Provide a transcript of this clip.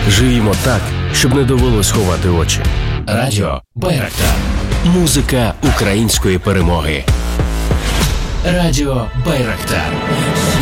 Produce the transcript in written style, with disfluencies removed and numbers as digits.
Живімо так, щоб не довелось ховати очі. Радіо Байрактар. Музика української перемоги. Радіо Байрактар.